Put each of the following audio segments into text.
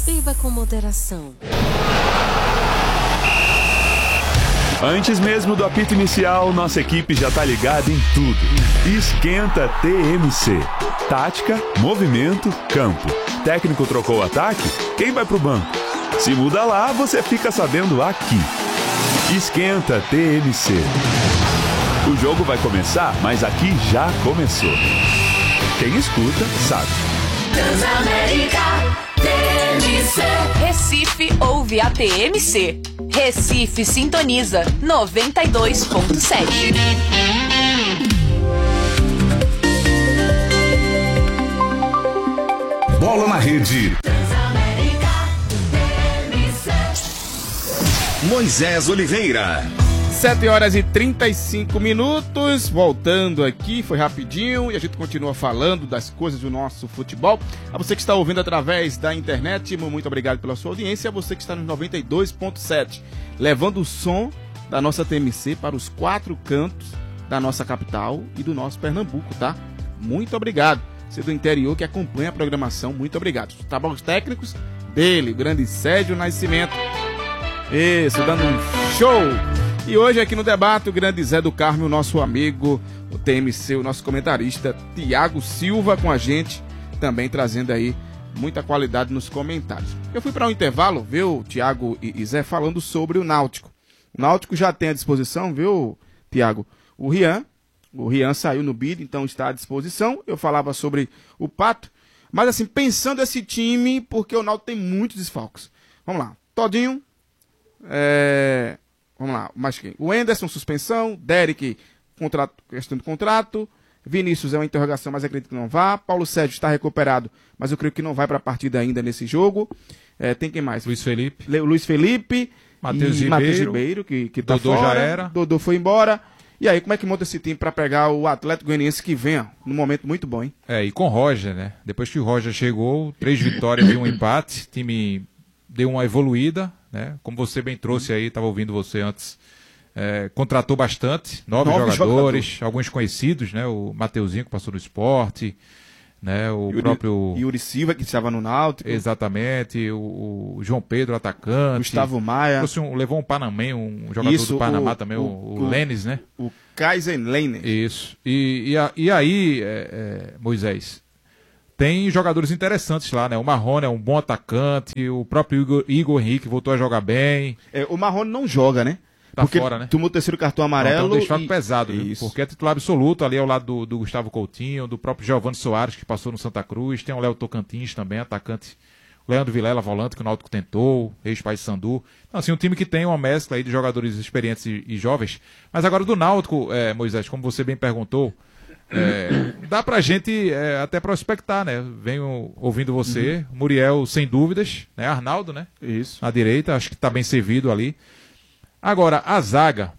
Beba com moderação. Antes mesmo do apito inicial, nossa equipe já tá ligada em tudo. Esquenta TMC. Tática, movimento, campo. Técnico trocou o ataque? Quem vai pro banco? Se muda lá, você fica sabendo aqui. Esquenta TMC. O jogo vai começar, mas aqui já começou. Quem escuta, sabe. Transamérica TMC. Recife ouve a TMC. Recife sintoniza 92.7. Bola na rede. Transamérica TMC. Moisés Oliveira. 7h35, voltando aqui, foi rapidinho e a gente continua falando das coisas do nosso futebol. A você que está ouvindo através da internet, muito obrigado pela sua audiência. A você que está nos 92.7, levando o som da nossa TMC para os 4 cantos da nossa capital e do nosso Pernambuco, tá? Muito obrigado. Você do interior que acompanha a programação, muito obrigado. Os trabalhos técnicos dele, o grande Sérgio Nascimento. Isso, dando um show! E hoje aqui no debate, o grande Zé do Carmo, o nosso amigo, o TMC, o nosso comentarista, Tiago Silva com a gente, também trazendo aí muita qualidade nos comentários. Eu fui para um intervalo, viu, Tiago e Zé, falando sobre o Náutico. O Náutico já tem à disposição, viu, Tiago? O Rian saiu no bid, então está à disposição. Eu falava sobre o Pato, mas assim, pensando esse time, porque o Náutico tem muitos desfalques. Vamos lá, Todinho, vamos lá, mais quem? O Anderson, suspensão. Derek, questão de contrato. Vinícius é uma interrogação, mas acredito que não vá. Paulo Sérgio está recuperado, mas eu creio que não vai para a partida ainda nesse jogo. Tem quem mais? Luiz Felipe. Luiz Felipe. Matheus Ribeiro, que tá Dodô fora. já era. Dodô foi embora. E aí, como é que monta esse time para pegar o Atlético Goianiense que vem, num momento muito bom, hein? E com o Roger, né? Depois que o Roger chegou, 3 vitórias e um empate, o time deu uma evoluída, né? Como você bem trouxe aí, estava ouvindo você antes, contratou bastante, 9 jogadores, alguns conhecidos, né? O Mateuzinho que passou no Sport, né? O próprio Yuri Silva que estava no Náutico. Exatamente, o João Pedro, atacante. Gustavo Maia. Levou um Panamém, um jogador do Panamá também, o Lênis, né? O Kaiser Lênis. Isso. E aí, Moisés, tem jogadores interessantes lá, né? O Marrone é um bom atacante, o próprio Igor Henrique voltou a jogar bem. O Marrone não joga, né? Tá porque fora, né? Tomou o terceiro cartão amarelo. Então, desfalque pesado, viu? Porque é titular absoluto ali ao lado do Gustavo Coutinho, do próprio Giovanni Soares, que passou no Santa Cruz. Tem o Léo Tocantins também, atacante. O Leandro Vilela, volante, que o Náutico tentou, ex-Paysandu. Então, assim, um time que tem uma mescla aí de jogadores experientes e jovens. Mas agora do Náutico, Moisés, como você bem perguntou, dá pra gente até prospectar, né? Venho ouvindo você. Muriel, sem dúvidas, né? Arnaldo, né? Isso. Na direita, acho que tá bem servido ali. Agora, a zaga,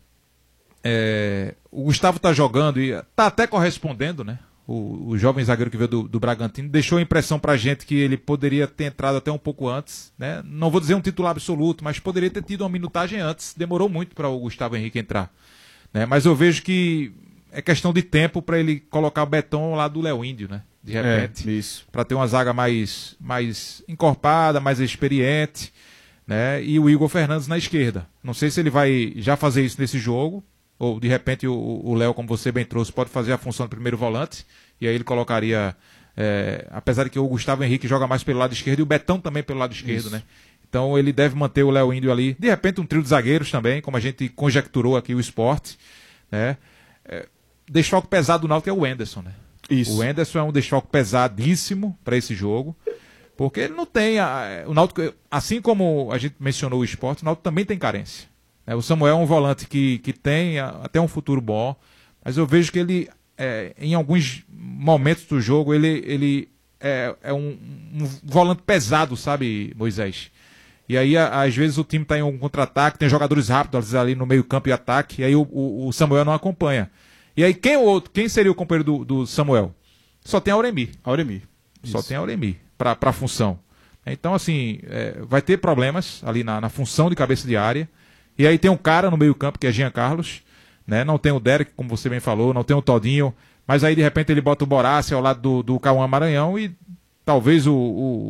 o Gustavo tá jogando e tá até correspondendo, né? O jovem zagueiro que veio do Bragantino deixou a impressão pra gente que ele poderia ter entrado até um pouco antes, né? Não vou dizer um titular absoluto, mas poderia ter tido uma minutagem antes. Demorou muito para o Gustavo Henrique entrar, né? Mas eu vejo que é questão de tempo para ele colocar o Betão lá do Léo Índio, né? De repente, para ter uma zaga mais encorpada, mais experiente, né? E o Igor Fernandes na esquerda. Não sei se ele vai já fazer isso nesse jogo, ou de repente o Léo, como você bem trouxe, pode fazer a função de primeiro volante, e aí ele colocaria, apesar de que o Gustavo Henrique joga mais pelo lado esquerdo e o Betão também pelo lado esquerdo, isso, né? Então ele deve manter o Léo Índio ali, de repente um trio de zagueiros também, como a gente conjecturou aqui o Sport, né? Desfalque pesado do Náutico é o Anderson, né? Isso. O Anderson é um desfalque pesadíssimo para esse jogo, porque ele não tem o Náutico, assim como a gente mencionou o Sport, o Náutico também tem carência. O Samuel é um volante que tem até um futuro bom, mas eu vejo que ele, em alguns momentos do jogo, ele é um volante pesado, sabe, Moisés? E aí, às vezes, o time está em um contra-ataque, tem jogadores rápidos ali no meio-campo e ataque, e aí o Samuel não acompanha. E aí, quem seria o companheiro do Samuel? Só tem Auremi. Só tem Auremi para a função. Então, assim, vai ter problemas ali na função de cabeça de área. E aí tem um cara no meio-campo que é Jean Carlos, né? Não tem o Derek, como você bem falou, não tem o Todinho, mas aí de repente ele bota o Borácio ao lado do Cauã Maranhão e talvez o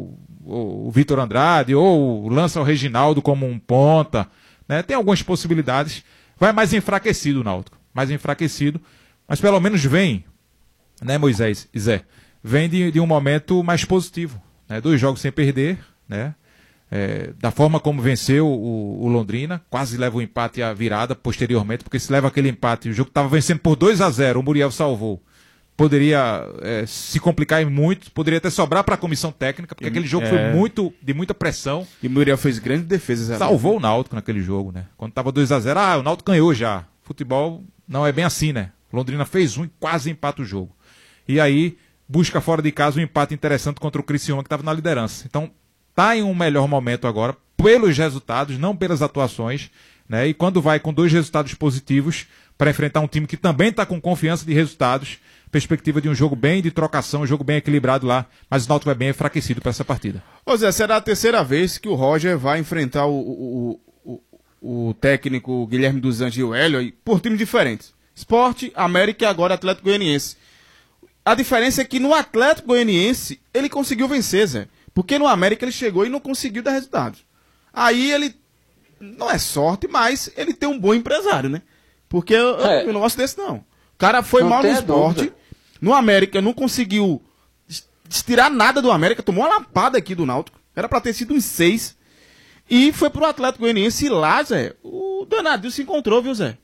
o Vitor Andrade, ou lança o Reginaldo como um ponta, né? Tem algumas possibilidades. Vai mais enfraquecido o Náutico, mais enfraquecido, mas pelo menos vem, né, Moisés e Zé, vem de um momento mais positivo, né? 2 jogos sem perder, né? Da forma como venceu o Londrina, quase leva o empate e a virada posteriormente, porque se leva aquele empate, o jogo estava vencendo por 2-0, o Muriel salvou. Poderia se complicar muito, poderia até sobrar para a comissão técnica, porque aquele jogo foi de muita pressão. E o Muriel fez grandes defesas. Salvou o Náutico naquele jogo, né? Quando estava 2-0, o Náutico ganhou já. Futebol não é bem assim, né? Londrina fez um e quase empata o jogo. E aí, busca fora de casa um empate interessante contra o Criciúma, que estava na liderança. Então, está em um melhor momento agora, pelos resultados, não pelas atuações, né? E quando vai com 2 resultados positivos para enfrentar um time que também está com confiança de resultados, perspectiva de um jogo bem de trocação, um jogo bem equilibrado lá, mas o Náutico vai bem enfraquecido para essa partida. Ô Zé, será a terceira vez que o Roger vai enfrentar o técnico Guilherme dos Anjos e o Hélio por times diferentes. Sport, América e agora Atlético Goianiense. A diferença é que no Atlético Goianiense ele conseguiu vencer, Zé. Porque no América ele chegou e não conseguiu dar resultados. Aí ele, não é sorte, mas ele tem um bom empresário, né? Porque eu não gosto desse não. O cara foi mal no Sport, no América não conseguiu tirar nada do América, tomou uma lapada aqui do Náutico. Era pra ter sido uns 6. E foi pro Atlético Goianiense e lá, Zé, o danadinho se encontrou, viu, Zé?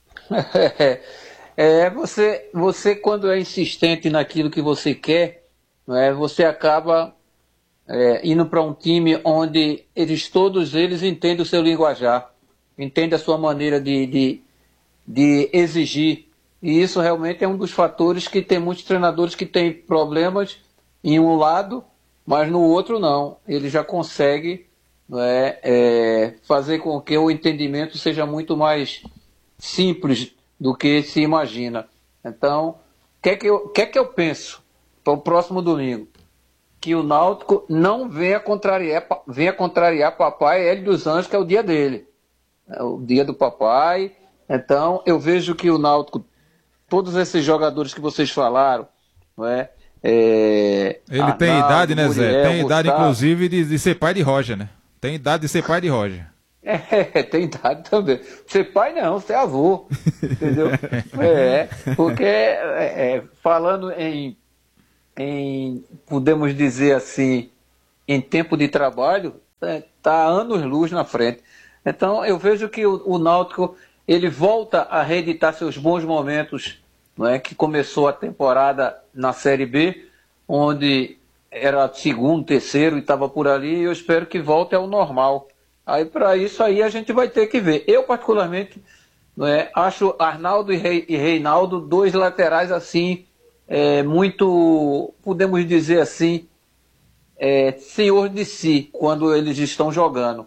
Você quando é insistente naquilo que você quer, você acaba indo para um time onde todos eles entendem o seu linguajar, entendem a sua maneira de exigir. E isso realmente é um dos fatores que tem muitos treinadores que têm problemas em um lado, mas no outro não. Ele já consegue fazer com que o entendimento seja muito mais simples do que se imagina. Então, o que é que eu penso para o próximo domingo? Que o Náutico não venha contrariar papai Hélio dos Anjos, que é o dia dele. É o dia do papai. Então, eu vejo que o Náutico, todos esses jogadores que vocês falaram, ele tem idade, né, Zé? Muriel, Tem idade, Gustavo, inclusive, de ser pai de Roger, né? Tem idade de ser pai de Roger. Tem idade também. Ser pai não, ser avô. Entendeu? Porque falando em, podemos dizer assim, em tempo de trabalho, está anos-luz na frente. Então, eu vejo que o Náutico, ele volta a reeditar seus bons momentos, que começou a temporada na Série B, onde era segundo, terceiro e estava por ali, e eu espero que volte ao normal. Aí, para isso aí, a gente vai ter que ver. Eu, particularmente, acho Arnaldo e Reinaldo 2 laterais, assim, muito, podemos dizer assim, senhor de si, quando eles estão jogando.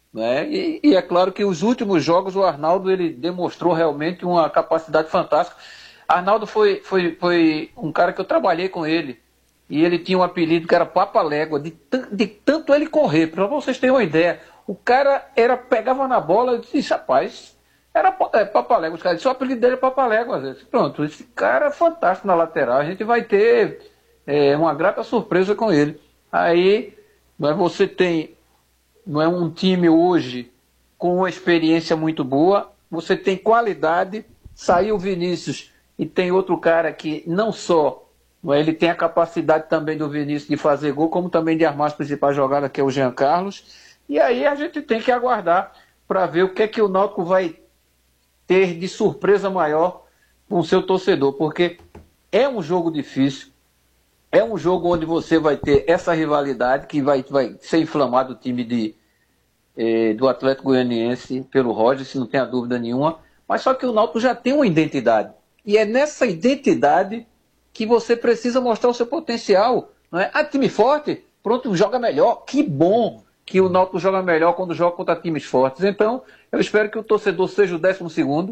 E é claro que os últimos jogos, o Arnaldo, ele demonstrou realmente uma capacidade fantástica. Arnaldo foi um cara que eu trabalhei com ele, e ele tinha um apelido que era Papa-Légua, de tanto ele correr, para vocês terem uma ideia. O cara pegava na bola e disse, rapaz, era Papa-Légua. Os caras disseram, o apelido dele é Papa-Légua. Pronto, esse cara é fantástico na lateral. A gente vai ter uma grata surpresa com ele. Aí, você tem um time hoje com uma experiência muito boa, você tem qualidade, saiu o Vinícius e tem outro cara que não só ele tem a capacidade também do Vinícius de fazer gol, como também de armar as principais jogadas, que é o Jean Carlos. E aí a gente tem que aguardar para ver o que é que o Náutico vai ter de surpresa maior com o seu torcedor, porque é um jogo difícil, é um jogo onde você vai ter essa rivalidade, que vai ser inflamado o time do Atlético Goianiense pelo Roger, se não tem a dúvida nenhuma, mas só que o Náutico já tem uma identidade, e é nessa identidade que você precisa mostrar o seu potencial. Não é? Time forte, pronto, joga melhor, que bom que o Náutico joga melhor quando joga contra times fortes. Então, eu espero que o torcedor seja o 12º,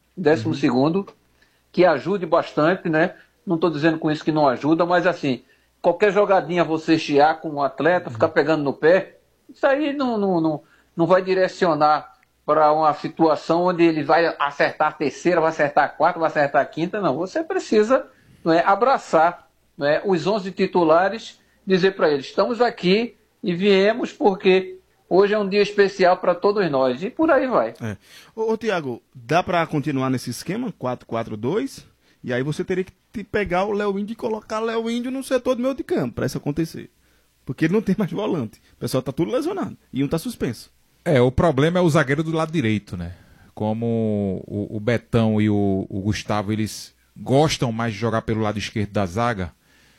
que ajude bastante, né? Não estou dizendo com isso que não ajuda, mas assim, qualquer jogadinha você chiar com um atleta, ficar pegando no pé, isso aí não vai direcionar para uma situação onde ele vai acertar a terceira, vai acertar a quarta, vai acertar a quinta, não. Você precisa abraçar os 11 titulares, dizer para eles, estamos aqui e viemos porque hoje é um dia especial para todos nós, e por aí vai. Ô, Tiago, dá pra continuar nesse esquema, 4-4-2, e aí você teria que pegar o Léo Índio e colocar o Léo Índio no setor do meio de campo, pra isso acontecer. Porque ele não tem mais volante. O pessoal tá tudo lesionado, e um tá suspenso. O problema é o zagueiro do lado direito, né? Como o Betão e o Gustavo, eles gostam mais de jogar pelo lado esquerdo da zaga,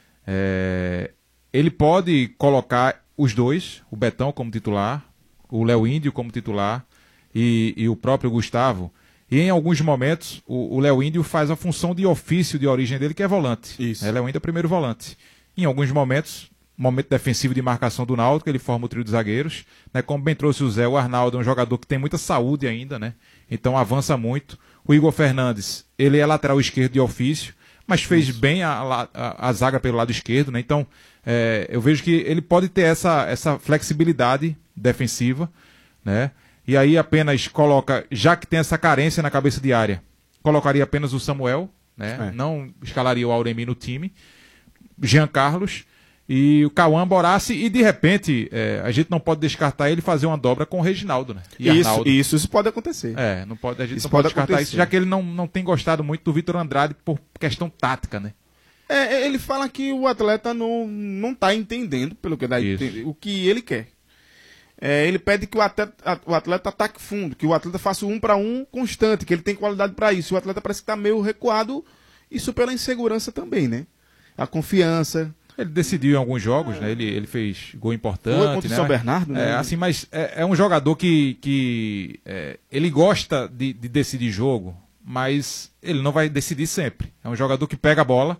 ele pode colocar os dois, o Betão como titular, o Léo Índio como titular e o próprio Gustavo. E em alguns momentos o Léo Índio faz a função de ofício de origem dele, que é volante. Isso. Léo Índio é o primeiro volante. Em alguns momentos, momento defensivo de marcação do Náutico, ele forma o trio de zagueiros. Né? Como bem trouxe o Zé, o Arnaldo é um jogador que tem muita saúde ainda, né? Então avança muito. O Igor Fernandes, ele é lateral esquerdo de ofício, mas fez bem a zaga pelo lado esquerdo, né? Então eu vejo que ele pode ter essa flexibilidade defensiva, né? E aí apenas coloca, já que tem essa carência na cabeça de área, colocaria apenas o Samuel, né? Não escalaria o Auremi no time, Jean Carlos e o Cauã Borassi, e de repente a gente não pode descartar ele fazer uma dobra com o Reginaldo, né? E Arnaldo. Isso pode acontecer. A gente não pode descartar acontecer. isso, já que ele não tem gostado muito do Vitor Andrade por questão tática, né? Ele fala que o atleta não tá entendendo, pelo que dá a entender, o que ele quer. Ele pede que o atleta ataque fundo, que o atleta faça o 1 para 1 constante, que ele tem qualidade para isso. O atleta parece que está meio recuado, isso pela insegurança também, né? A confiança. Ele decidiu em alguns jogos, né? Ele fez gol importante. Foi contra o né? São Bernardo, né? Mas é um jogador que ele gosta de decidir jogo, mas ele não vai decidir sempre. É um jogador que pega a bola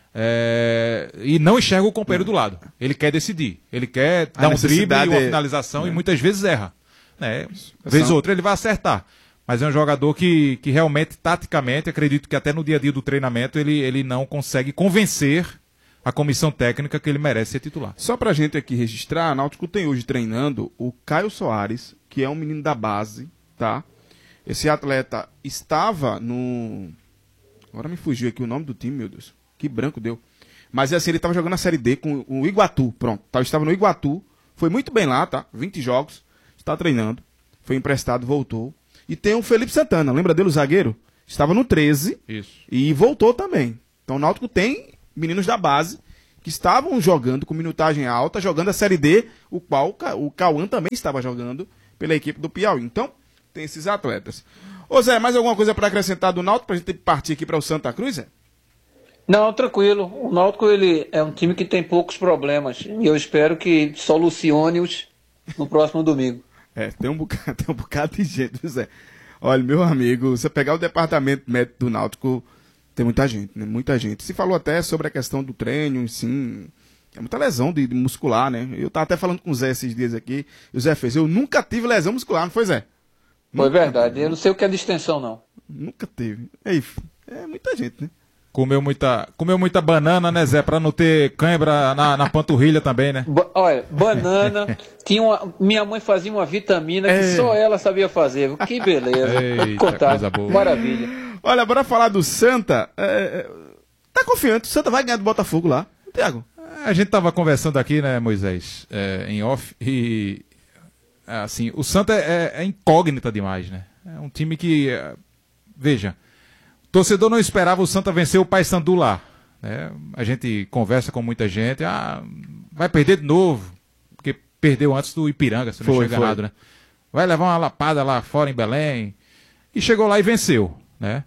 e não enxerga o companheiro do lado. Ele quer decidir. Ele quer dar um drible e uma finalização e muitas vezes erra. Né? Vez ou outra ele vai acertar. Mas é um jogador que realmente, taticamente, acredito que até no dia a dia do treinamento, ele não consegue convencer a comissão técnica que ele merece ser titular. Só pra gente aqui registrar, a Náutico tem hoje treinando o Caio Soares, que é um menino da base, tá? Esse atleta estava no... Agora me fugiu aqui o nome do time, meu Deus. Que branco deu. Mas assim, ele estava jogando a Série D com o Iguatu, pronto. Estava no Iguatu, foi muito bem lá, tá? 20 jogos, está treinando, foi emprestado, voltou. E tem o Felipe Santana, lembra dele, o zagueiro? Estava no 13 e voltou também. Então o Náutico tem meninos da base que estavam jogando com minutagem alta, jogando a Série D, o qual o Cauã também estava jogando pela equipe do Piauí. Então, tem esses atletas. Ô Zé, mais alguma coisa para acrescentar do Náutico, para a gente partir aqui para o Santa Cruz, Zé? Não, tranquilo. O Náutico ele é um time que tem poucos problemas e eu espero que solucione-os no próximo domingo. Tem um bocado de gente, Zé. Olha, meu amigo, você pegar o departamento médico do Náutico, tem muita gente, né? Muita gente. Se falou até sobre a questão do treino, sim. É muita lesão de muscular, né? Eu tava até falando com o Zé esses dias aqui. E o Zé fez, eu nunca tive lesão muscular, não foi, Zé? Foi verdade. Eu não sei o que é distensão, não. Nunca teve. É muita gente, né? Comeu muita banana, né, Zé? Pra não ter cãibra na panturrilha também, né? Olha, banana. Minha mãe fazia uma vitamina que só ela sabia fazer. Que beleza. Eita, coisa boa. Maravilha. Olha, bora falar do Santa. Tá confiante, o Santa vai ganhar do Botafogo lá, Tiago? A gente tava conversando aqui, né, Moisés, em off, e assim, o Santa é incógnita demais, né? É um time que, veja, o torcedor não esperava o Santa vencer o Paysandu lá, né? A gente conversa com muita gente, vai perder de novo, porque perdeu antes do Ipiranga, se não estiver enganado, né? Vai levar uma lapada lá fora em Belém, e chegou lá e venceu, né?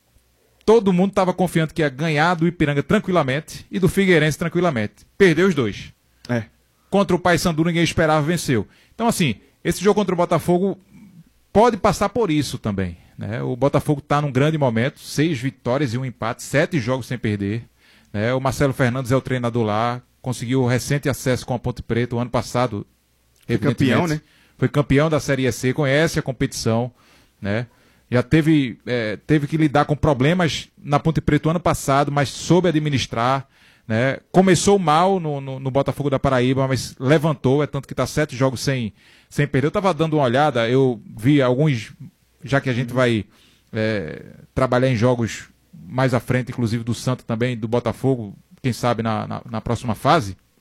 Todo mundo estava confiante que ia ganhar do Ipiranga tranquilamente e do Figueirense tranquilamente. Perdeu os dois. Contra o Paysandu ninguém esperava, venceu. Então assim, esse jogo contra o Botafogo pode passar por isso também, né? O Botafogo está num grande momento, 6 vitórias e 1 empate, 7 jogos sem perder, né? O Marcelo Fernandes é o treinador lá, conseguiu recente acesso com a Ponte Preta o ano passado. Foi campeão, né? Foi campeão da Série C, conhece a competição, né? Já teve que lidar com problemas na Ponte Preta o ano passado, mas soube administrar, né? Começou mal no Botafogo da Paraíba, mas levantou, tanto que está 7 jogos sem perder. Eu estava dando uma olhada, eu vi alguns, já que a gente vai trabalhar em jogos mais à frente, inclusive do Santa também, do Botafogo, quem sabe na próxima fase.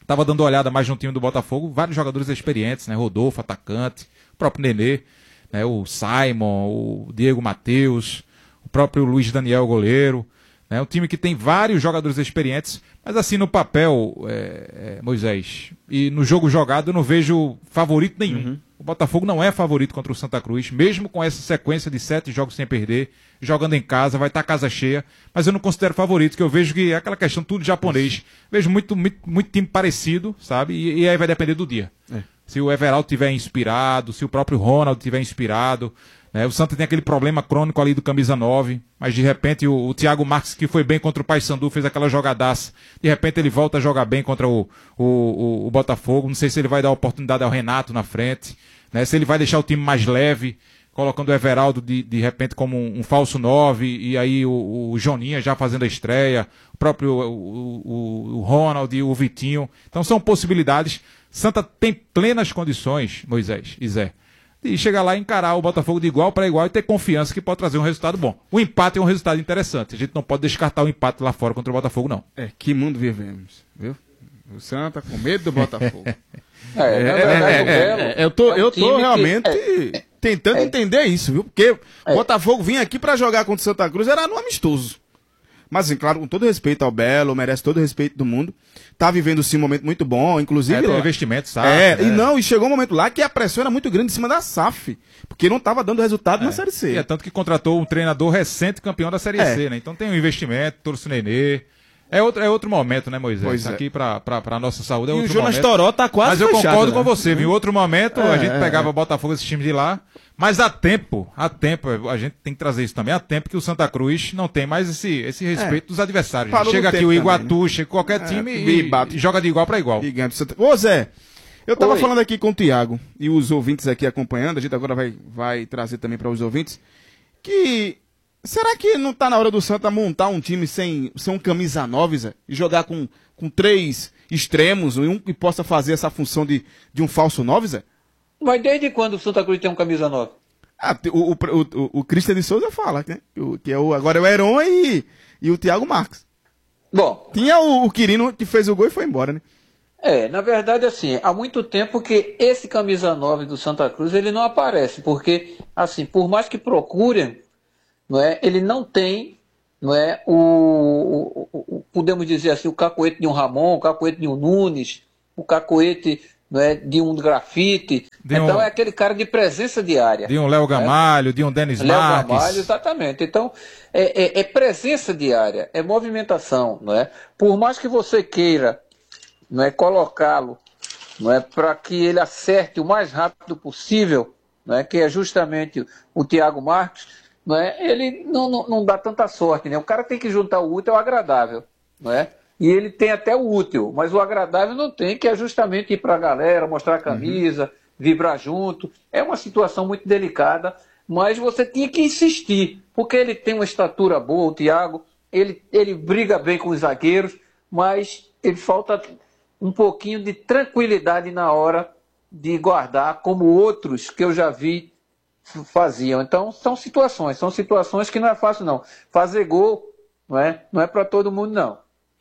Estava dando uma olhada mais no time do Botafogo, vários jogadores experientes, né? Rodolfo, atacante, o próprio Nenê, né? O Simon, o Diego Matheus, o próprio Luiz Daniel, goleiro, né? Um time que tem vários jogadores experientes, mas assim no papel, Moisés, e no jogo jogado eu não vejo favorito nenhum. O Botafogo não é favorito contra o Santa Cruz, mesmo com essa sequência de 7 jogos sem perder, jogando em casa, vai estar casa cheia, mas eu não considero favorito, que eu vejo que é aquela questão tudo japonês. Vejo muito time parecido, sabe? E aí vai depender do dia. Se o Everaldo estiver inspirado, se o próprio Ronald estiver inspirado, né? O Santa tem aquele problema crônico ali do camisa 9, mas de repente o Thiago Marques, que foi bem contra o Paysandu, fez aquela jogadaça, de repente ele volta a jogar bem contra o Botafogo, não sei se ele vai dar oportunidade ao Renato na frente, né? Se ele vai deixar o time mais leve, colocando o Everaldo de repente como um falso 9, e aí o Joninha já fazendo a estreia, o próprio o Ronald e o Vitinho. Então são possibilidades. Santa tem plenas condições, Moisés e Zé, de chegar lá e encarar o Botafogo de igual para igual e ter confiança que pode trazer um resultado bom. O empate é um resultado interessante. A gente não pode descartar o empate lá fora contra o Botafogo, não. Que mundo vivemos, viu? O Santa com medo do Botafogo. Eu tô realmente tentando entender isso, viu? Porque o Botafogo vinha aqui pra jogar contra o Santa Cruz, era no amistoso. Mas, assim, claro, com todo respeito ao Belo, merece todo o respeito do mundo. Tá vivendo, sim, um momento muito bom, inclusive... Tem investimento, sabe? E chegou um momento lá que a pressão era muito grande em cima da SAF, porque não tava dando resultado na Série C. E tanto que contratou um treinador recente campeão da Série C, né? Então tem um investimento, trouxe o Nenê. É outro momento, né, Moisés? Pois aqui pra nossa saúde é e outro o Jonas momento. Toró tá quase fechado. Mas eu fechado, concordo né? com você, viu? Outro momento a gente pegava o Botafogo, esse time de lá. Mas há tempo, a gente tem que trazer isso também, há tempo que o Santa Cruz não tem mais esse respeito dos adversários. Chega aqui o Iguatu, também, né? Chega qualquer time e joga de igual para igual. Ô Zé, eu tava falando aqui com o Thiago e os ouvintes aqui acompanhando, a gente agora vai trazer também para os ouvintes, que será que não tá na hora do Santa montar um time sem um camisa 9, Zé? E jogar com 3 extremos, um que possa fazer essa função de um falso 9, Zé? Mas desde quando o Santa Cruz tem um camisa 9? O Christian de Souza fala, né? Que agora é o Heron e o Thiago Marques. Bom. Tinha o Quirino que fez o gol e foi embora, né? Na verdade, assim, há muito tempo que esse camisa 9 do Santa Cruz, ele não aparece, porque, assim, por mais que procurem, não é, ele não tem, não é, podemos dizer assim, o cacoete de um Ramon, o cacoete de um Nunes, o cacoete, não é, de um Grafite. Então é aquele cara de presença diária. De um Léo Gamalho, de um Denis Marques. Léo Gamalho, exatamente. Então é presença diária, é movimentação, não é? Por mais que você queira, não é, colocá-lo, não é, para que ele acerte o mais rápido possível, não é, que é justamente o Thiago Marques, não é, ele não dá tanta sorte, né? O cara tem que juntar o útil ao agradável, não é? E ele tem até o útil, mas o agradável não tem, que é justamente ir para a galera, mostrar a camisa, vibrar junto. É uma situação muito delicada, mas você tinha que insistir, porque ele tem uma estatura boa, o Thiago, ele briga bem com os zagueiros, mas ele falta um pouquinho de tranquilidade na hora de guardar, como outros que eu já vi faziam. Então são situações que não é fácil não. Fazer gol não é para todo mundo não.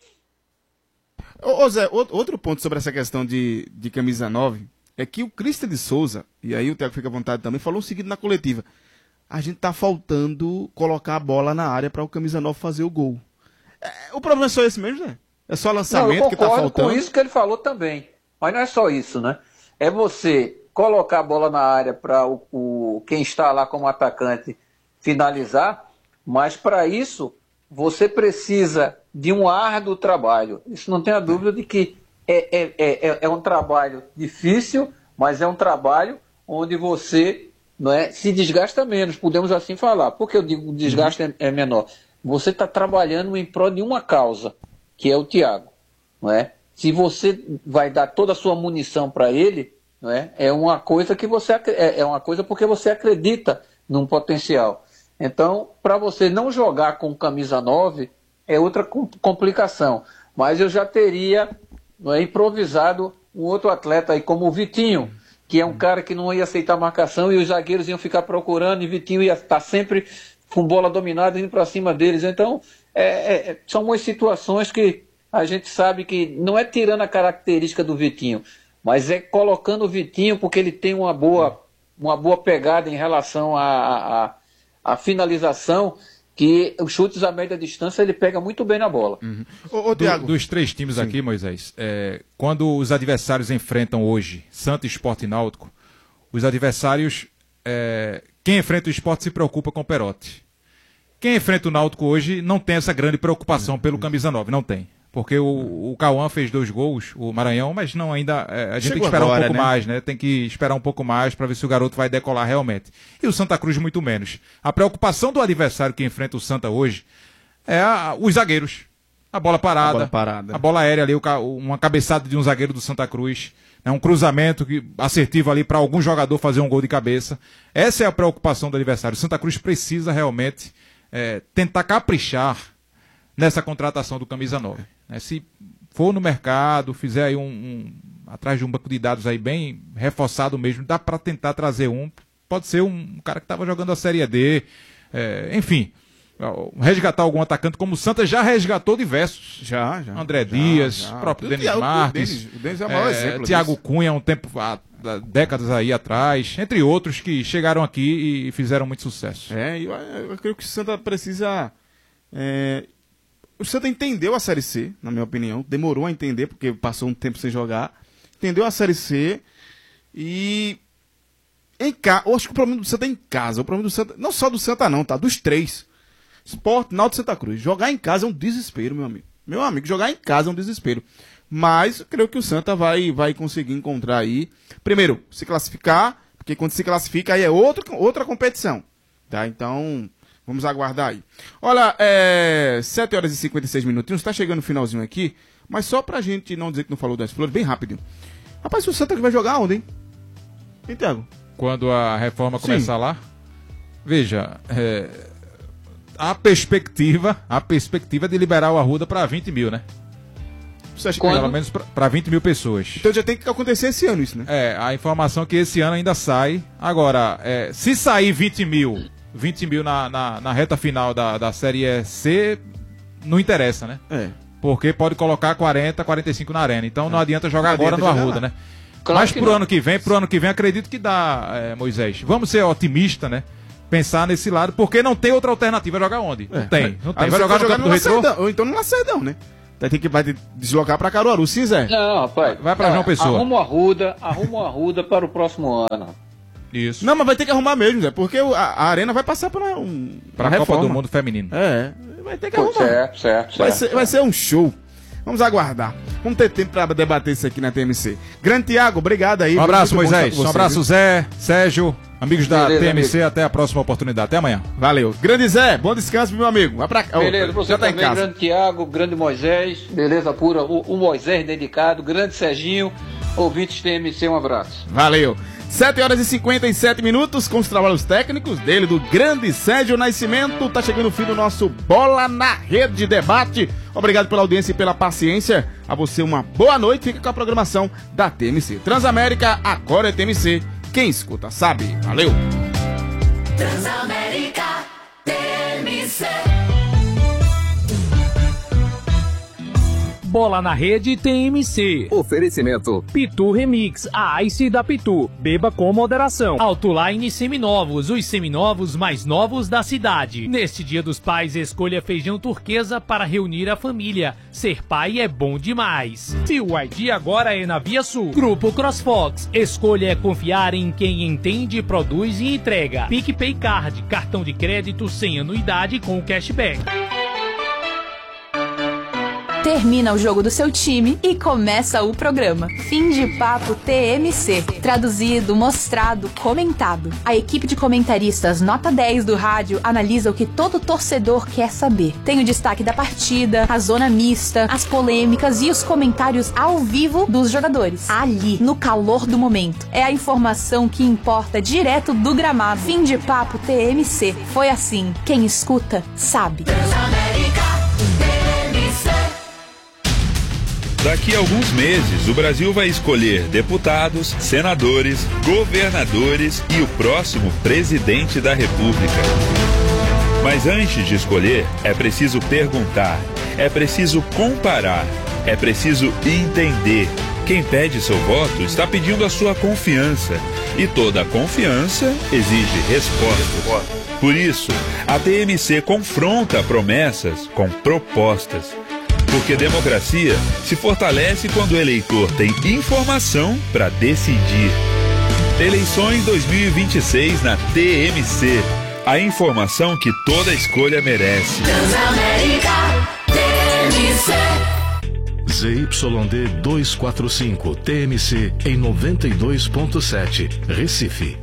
Ô Zé, outro ponto sobre essa questão de camisa 9 é que o Christian de Souza, e aí o Thiago fica à vontade também, falou o seguinte na coletiva: a gente tá faltando colocar a bola na área para o camisa 9 fazer o gol. O problema é só esse mesmo, Zé? É só lançamento que tá faltando? Eu concordo com isso que ele falou também, mas não é só isso, né? É você colocar a bola na área para quem está lá como atacante finalizar, mas para isso você precisa de um árduo trabalho. Isso não tem a dúvida de que é um trabalho difícil, mas é um trabalho onde você, não é, se desgasta menos, podemos assim falar. Por que eu digo que o desgaste é menor? Você está trabalhando em prol de uma causa, que é o Thiago. Não é? Se você vai dar toda a sua munição para ele, não é uma coisa que você é uma coisa porque você acredita num potencial. Então, para você não jogar com camisa 9, é outra complicação. Mas eu já teria improvisado um outro atleta aí, como o Vitinho, que é um cara que não ia aceitar marcação e os zagueiros iam ficar procurando e Vitinho ia estar sempre com bola dominada indo para cima deles. Então, são umas situações que a gente sabe que não é tirando a característica do Vitinho, mas é colocando o Vitinho porque ele tem uma boa pegada em relação à finalização, que os chutes a média distância ele pega muito bem na bola. Ô, Thiago. Dos três times aqui, Moisés, quando os adversários enfrentam hoje Santa, Sport e Náutico, os adversários, quem enfrenta o Sport se preocupa com o Perotti. Quem enfrenta o Náutico hoje não tem essa grande preocupação pelo camisa 9, não tem. Porque o Cauã fez 2 gols, o Maranhão, mas não ainda. A gente tem que esperar um pouco mais, né? Tem que esperar um pouco mais para ver se o garoto vai decolar realmente. E o Santa Cruz muito menos. A preocupação do adversário que enfrenta o Santa hoje é os zagueiros. A bola parada. A bola aérea ali, uma cabeçada de um zagueiro do Santa Cruz. Um cruzamento assertivo ali para algum jogador fazer um gol de cabeça. Essa é a preocupação do adversário. O Santa Cruz precisa realmente tentar caprichar nessa contratação do camisa 9. Se for no mercado, fizer aí atrás de um banco de dados aí bem reforçado mesmo, dá para tentar trazer pode ser um cara que estava jogando a Série D, enfim, resgatar algum atacante, como o Santa já resgatou diversos. Já. André Dias, o próprio Denis Marques, o Denis é o maior exemplo Thiago Cunha, décadas aí atrás, entre outros que chegaram aqui e fizeram muito sucesso. Eu creio que o Santa precisa... O Santa entendeu a Série C, na minha opinião. Demorou a entender, porque passou um tempo sem jogar. Entendeu a Série C. E... eu acho que o problema do Santa é em casa. O problema do Santa... Não só do Santa não, tá? Dos três. Sport, Náutico e Santa Cruz. Jogar em casa é um desespero, meu amigo. Meu amigo, jogar em casa é um desespero. Mas eu creio que o Santa vai conseguir encontrar aí... Primeiro, se classificar. Porque quando se classifica aí é outra competição. Tá? Então... Vamos aguardar aí. Olha, 7 horas e 56 minutinhos, está chegando o finalzinho aqui, mas só pra gente não dizer que não falou das flores, bem rápido. Rapaz, o Santa vai jogar onde, hein? Hein, Thiago? Quando a reforma começar lá? Veja, a perspectiva é de liberar o Arruda para 20 mil, né? Você acha que pelo menos para 20 mil pessoas. Então já tem que acontecer esse ano isso, né? A informação é que esse ano ainda sai. Agora, se sair 20 mil na reta final da Série C, não interessa, né? Porque pode colocar 40, 45 na arena. Então não adianta jogar agora no Arruda, né? Claro. Mas pro ano que vem, acredito que dá, Moisés. Vamos ser otimistas, né? Pensar nesse lado, porque não tem outra alternativa. Jogar onde? Não tem. Vai jogar no campo do Retrô? Ou então no Lacerdão, né? Vai deslocar pra Caruaru, sim, Zé? Não, rapaz. Vai pra João Pessoa. Arruma o Arruda para o próximo ano. Isso. Não, mas vai ter que arrumar mesmo, Zé, porque a arena vai passar para a Copa do Mundo Feminino. Vai ter que arrumar. Certo. Vai ser um show. Vamos aguardar. Vamos ter tempo para debater isso aqui na TMC. Grande Thiago, obrigado aí. Um abraço, Moisés. Um abraço, Zé, Sérgio, amigos da TMC. Amigo. Até a próxima oportunidade. Até amanhã. Valeu. Grande Zé, bom descanso, meu amigo. Vai pra... Beleza, você também, grande Thiago, grande Moisés. Beleza pura, o Moisés dedicado, grande Serginho. Ouvintes TMC, um abraço. Valeu. 7 horas e 57 minutos com os trabalhos técnicos dele, do grande Sérgio Nascimento. Tá chegando o fim do nosso Bola na Rede de Debate. Obrigado pela audiência e pela paciência. A você uma boa noite. Fica com a programação da TMC. Transamérica, agora é TMC. Quem escuta sabe. Valeu. Transamérica, TMC. Bola na Rede TMC. Oferecimento Pitu Remix, a Ice da Pitu. Beba com moderação. Autoline Seminovos, os seminovos mais novos da cidade. Neste Dia dos Pais, escolha feijão turquesa para reunir a família. Ser pai é bom demais. Se o ID agora é na Via Sul. Grupo CrossFox, escolha é confiar em quem entende, produz e entrega. PicPay Card, cartão de crédito sem anuidade com cashback. Termina o jogo do seu time e começa o programa. Fim de papo TMC. Traduzido, mostrado, comentado. A equipe de comentaristas nota 10 do rádio analisa o que todo torcedor quer saber. Tem o destaque da partida, a zona mista, as polêmicas e os comentários ao vivo dos jogadores. Ali, no calor do momento. É a informação que importa direto do gramado. Fim de papo TMC. Foi assim. Quem escuta, sabe. Daqui a alguns meses, o Brasil vai escolher deputados, senadores, governadores e o próximo presidente da República. Mas antes de escolher, é preciso perguntar: É preciso comparar, é preciso entender. Quem pede seu voto está pedindo a sua confiança. E toda confiança exige resposta. Por isso, a TMC confronta promessas com propostas. Porque democracia se fortalece quando o eleitor tem informação para decidir. Eleições 2026 na TMC. A informação que toda escolha merece. Transamérica TMC. ZYD 245 TMC em 92.7 Recife.